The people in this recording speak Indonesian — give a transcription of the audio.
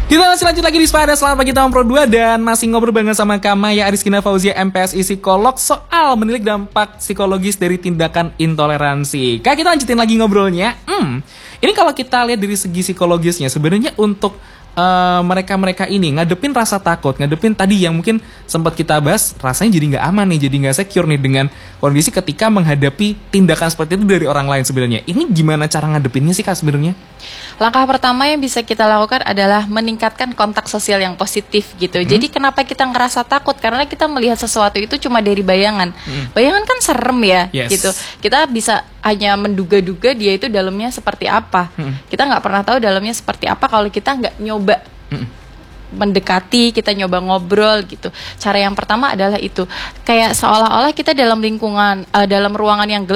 Kita masih lanjut lagi di Spada Selamat Pagi Tahun Pro 2 dan masih ngobrol bareng sama Kamaya Ariskina Fauzia MPSI Psikolog soal menilik dampak psikologis dari tindakan intoleransi. Kak, kita lanjutin lagi ngobrolnya. Ini kalau kita lihat dari segi psikologisnya sebenarnya untuk mereka-mereka ini ngadepin rasa takut, ngadepin tadi yang mungkin sempat kita bahas, rasanya jadi nggak aman nih, jadi nggak secure nih dengan kondisi ketika menghadapi tindakan seperti itu dari orang lain sebenarnya. Ini gimana cara ngadepinnya sih Kak sebenarnya? Langkah pertama yang bisa kita lakukan adalah meningkatkan kontak sosial yang positif gitu. Jadi kenapa kita ngerasa takut? Karena kita melihat sesuatu itu cuma dari bayangan. Bayangan kan serem ya, gitu. Kita bisa hanya menduga-duga dia itu dalamnya seperti apa. Kita nggak pernah tahu dalamnya seperti apa kalau kita nggak nyoba mendekati, kita nyoba ngobrol gitu. Cara yang pertama adalah itu. Kayak seolah-olah kita dalam lingkungan, dalam ruangan yang gelap,